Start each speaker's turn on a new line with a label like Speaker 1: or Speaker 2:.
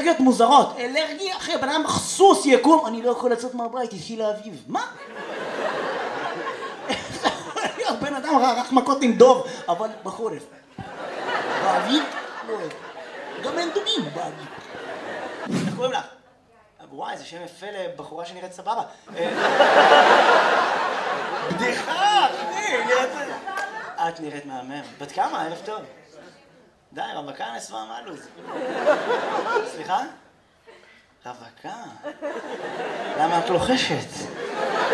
Speaker 1: אלרגיות מוזרות. אלרגיה, אחי, בן אדם מחסוס יקום, אני לא יכול לצאת מהבית, התחיל האביב. מה? בן אדם רק מכות עם דוב, אבל בחורף. באביב? לא. גם אין דומים באביב. איך קוראים לך? וואי, זה שם יפה לבחורה שנראית סבבה. בדיחה, אחי, את נראית מהמם. בת כמה? ערב טוב. די, רווקה נסווה מהלוז. סליחה? רווקה? למה את לוחשת?